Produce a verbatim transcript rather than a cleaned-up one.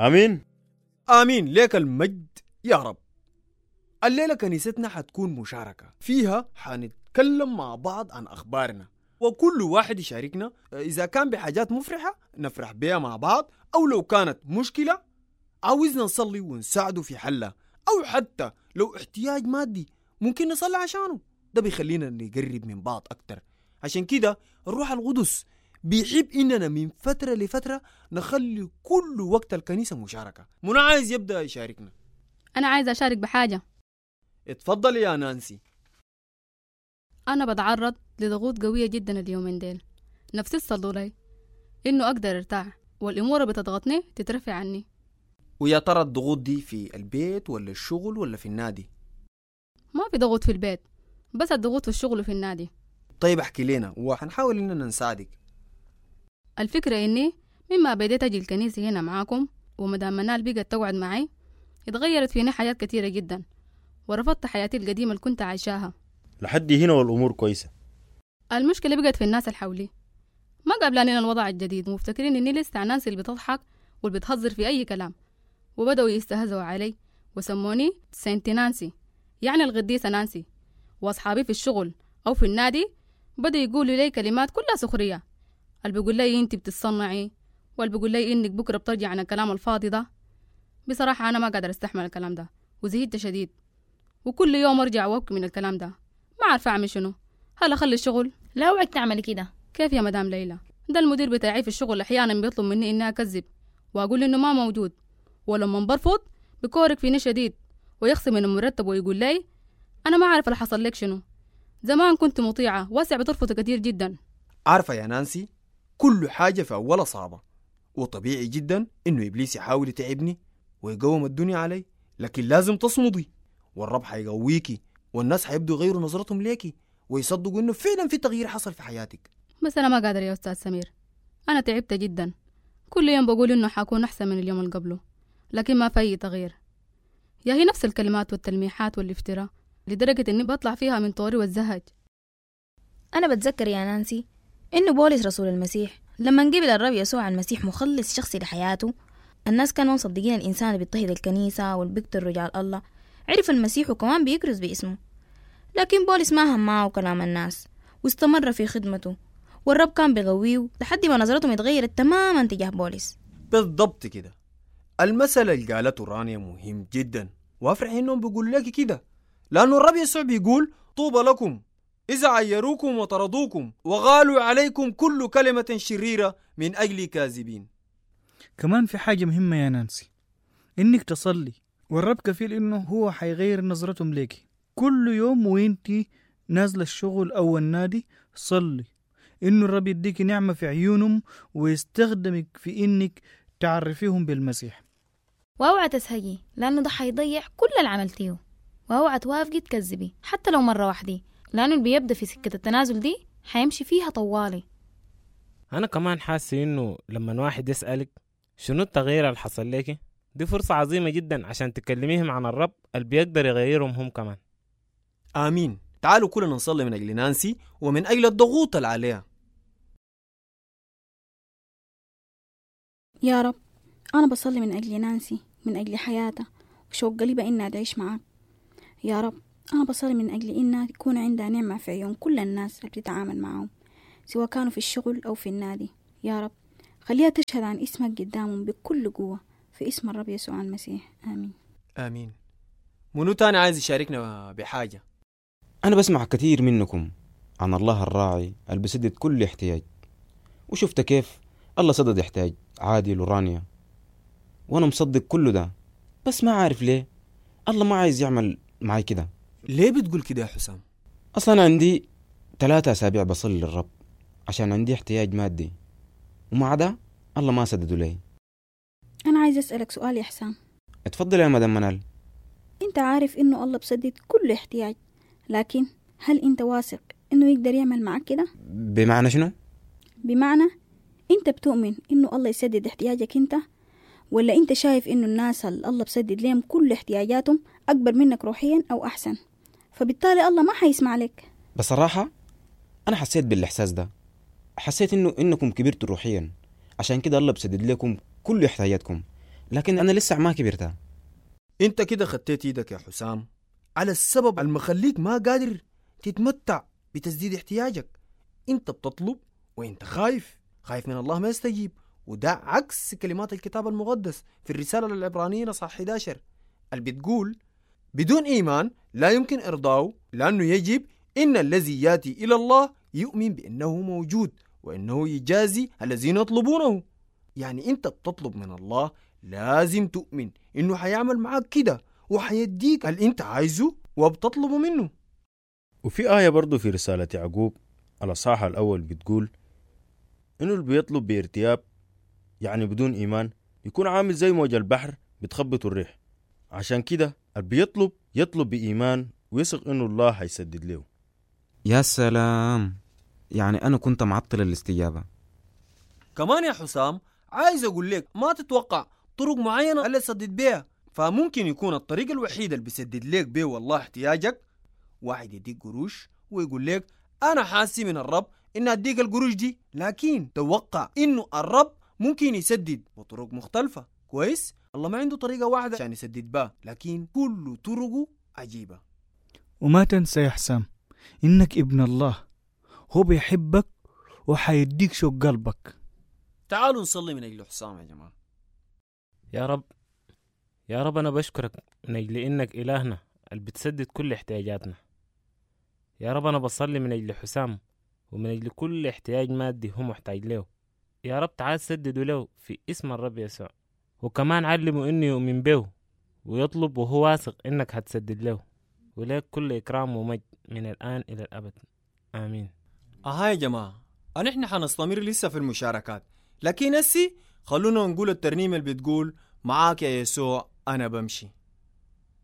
آمين. آمين ليك المجد يا رب. الليلة كنيستنا حتكون مشاركة، فيها حنتكلم مع بعض عن أخبارنا، وكل واحد يشاركنا. إذا كان بحاجات مفرحة نفرح بها مع بعض، أو لو كانت مشكلة عاوزنا نصلي ونساعده في حلها، أو حتى لو احتياج مادي ممكن نصلي عشانه. ده بيخلينا نقرب من بعض أكتر. عشان كده الروح القدس بيحب إننا من فترة لفترة نخلي كل وقت الكنيسة مشاركة. منى عايز يبدأ يشاركنا. أنا عايز أشارك بحاجة. اتفضل يا نانسي. أنا بتعرض لضغوط قوية جدا اليومين ديل، نفسي تصلوا لي إنه أقدر ارتاح والأمور بتضغطني تترفع عني. ويا ترى الضغوط دي في البيت ولا الشغل ولا في النادي؟ ما في ضغوط في البيت، بس الضغوط في الشغل وفي النادي. طيب احكي لنا وحنحاول إننا نساعدك. الفكرة إني مما بديت أجي الكنيسة هنا معاكم ومدام منال بقت تقعد معي، اتغيرت فيني حياة كتيرة جدا، ورفضت حياتي القديمة اللي كنت عايشاها. لحد هنا والأمور كويسة. المشكلة بقت في الناس اللي حولي، ما قابلانين الوضع الجديد ومفتكرين إني لسه نانسي اللي بتضحك واللي بتهزر في أي كلام، وبدأوا يستهزوا علي وسموني سانت نانسي، يعني القديسة نانسي. وأصحابي في الشغل أو في النادي بدأوا يقولوا لي كلمات كلها سخرية، اللي بيقول لي انت بتصنعي، واللي بيقول لي انك بكره بترجع عن الكلام الفاضي ده. بصراحه انا ما قادر استحمل الكلام ده وزهقت شديد، وكل يوم ارجع وابكي من الكلام ده. ما عارفه اعمل شنو. هل اخلي الشغل؟ لا اوعك تعملي كده. كيف يا مدام ليلى؟ ده المدير بتاعي في الشغل احيانا بيطلب مني اني اكذب واقول انه ما موجود، ولما برفض بكورك فيني شديد ويخصم من المرتب ويقول لي انا ما عارف اللي حصل لك شنو. زمان كنت مطيعه واسع بترفض كتير جدا. عارفه يا نانسي، كل حاجة في أولها صعبة، وطبيعي جدا إنه إبليس يحاول يتعبني ويقوم الدنيا علي، لكن لازم تصمدي والرب حيقويكي، والناس حيبدوا يغيروا نظرتهم ليكي ويصدقوا إنه فعلا في تغيير حصل في حياتك. بس أنا ما قادر يا أستاذ سمير، أنا تعبت جدا. كل يوم بقول إنه حكون أحسن من اليوم اللي قبله، لكن ما في أي تغيير. يا هي نفس الكلمات والتلميحات والافتراء لدرجة إني بطلع فيها من طوري والزهج. أنا بتذكر يا نانسي إنه بولس رسول المسيح لما قبل الرب يسوع المسيح مخلص شخصي لحياته، الناس كانوا مصدقين الإنسان اللي بيضطهد الكنيسة واللي بيقتل رجال الله عرف المسيح وكمان بيكرز باسمه. لكن بولس ما هم معه كلام الناس واستمر في خدمته، والرب كان بيقويه لحد ما نظرتهم اتغيرت تماما تجاه بولس. بالضبط كده. المثل اللي قالته رانيا مهم جدا، وافرح إنهم بيقول لك كده، لأنه الرب يسوع بيقول طوبى لكم إذا عيروكم وطردوكم وغالوا عليكم كل كلمة شريرة من أجل كاذبين. كمان في حاجة مهمة يا نانسي، إنك تصلي، والرب كفيل إنه هو حيغير نظرتهم ليكي. كل يوم وإنتي نازلة الشغل أو النادي صلي إنه الرب يديك نعمة في عيونهم ويستخدمك في إنك تعرفيهم بالمسيح. واوعى تسهجي، لأنه ده حيضيع كل اللي عملتيه، واوعى توافقي تكذبي حتى لو مرة واحدة، لأنه اللي بيبدأ في سكة التنازل دي حيمشي فيها طوالي. أنا كمان حاسة إنه لما واحد يسألك شنو التغيير اللي حصل لك، دي فرصة عظيمة جدا عشان تكلميهم عن الرب اللي بيقدر يغيرهم هم كمان. آمين. تعالوا كلنا نصلي من أجل نانسي ومن أجل الضغوط اللي عليها. يا رب، أنا بصلي من أجل نانسي، من أجل حياتها وشوق قلبها إنها تعيش معاك. يا رب، أنا بصلي من أجل إنها تكون عندها نعمة في عيون كل الناس اللي بتتعامل معهم، سواء كانوا في الشغل أو في النادي. يا رب، خليها تشهد عن اسمك قدامهم بكل قوة، في اسم الرب يسوع المسيح. آمين. آمين. منو تاني عايز يشاركنا بحاجة؟ أنا بسمع كثير منكم عن الله الراعي اللي بسدد كل احتياج، وشفت كيف الله سدد احتياج عادل ورانيا، وأنا مصدق كله ده، بس ما عارف ليه الله ما عايز يعمل معي كده. ليه بتقول كده يا حسام؟ أصلا عندي ثلاثة أسابيع بصلي للرب عشان عندي احتياج مادي، ومع ده الله ما سدده لي. أنا عايز أسألك سؤال يا حسام. اتفضل يا مدام منال. أنت عارف إنه الله بسدد كل احتياج، لكن هل أنت واثق إنه يقدر يعمل معك كده؟ بمعنى شنو؟ بمعنى أنت بتؤمن إنه الله يسدد احتياجك أنت، ولا أنت شايف إنه الناس اللي الله بسدد لهم كل احتياجاتهم أكبر منك روحيا أو أحسن، فبالتالي الله ما حيسمع لك؟ بصراحة أنا حسيت بالإحساس ده، حسيت إنه إنكم كبرتوا روحيا، عشان كده الله بسدد لكم كل احتياجاتكم، لكن أنا لسه ما كبرتها. انت كده خديت ايدك يا حسام على السبب المخليك ما قادر تتمتع بتسديد احتياجك. انت بتطلب وانت خايف خايف من الله ما يستجيب، وده عكس كلمات الكتاب المقدس في الرسالة للعبرانيين اصحاح أحد عشر اللي بتقول بدون إيمان لا يمكن إرضاؤه، لأنه يجب إن الذي يأتي إلى الله يؤمن بأنه موجود وأنه يجازي الذين يطلبونه. يعني أنت بتطلب من الله لازم تؤمن إنه حيعمل معاك كده وحيديك اللي أنت عايزه وبتطلبه منه. وفي آية برضو في رسالة يعقوب الأصحاح الأول بتقول إنه اللي بيطلب بارتياب يعني بدون إيمان يكون عامل زي موج البحر بتخبط الريح. عشان كده اللي بيطلب يطلب بإيمان ويثق إنه الله هيسدد له. يا سلام، يعني أنا كنت معطل الاستجابة. كمان يا حسام عايز أقول لك ما تتوقع طرق معينة اللي تسدد بيها، فممكن يكون الطريق الوحيد اللي بيسدد لك بيه والله احتياجك واحد يديك قروش ويقول لك أنا حاسي من الرب إن أديك القروش دي، لكن توقع إنه الرب ممكن يسدد بطرق مختلفة. كويس؟ الله ما عنده طريقة واحدة عشان يسدد بها، لكن كل طرقه عجيبة. وما تنسى يا حسام إنك ابن الله، هو بيحبك وحيديك شوق قلبك. تعالوا نصلي من أجل حسام يا جماعة. يا رب يا رب أنا بشكرك من أجل إنك إلهنا اللي بتسدد كل احتياجاتنا. يا رب أنا بصلي من أجل حسام ومن أجل كل احتياج مادي هو محتاج له. يا رب تعال سدده له في اسم الرب يسوع، وكمان علمه إنه يؤمن به ويطلب وهو واثق إنك هتسدد له، ولك كل إكرام ومجد من الآن إلى الأبد، آمين. أها يا جماعة، نحن حنستمر لسه في المشاركات، لكن هسي خلونا نقول الترنيمة اللي بتقول معاك يا يسوع أنا بمشي.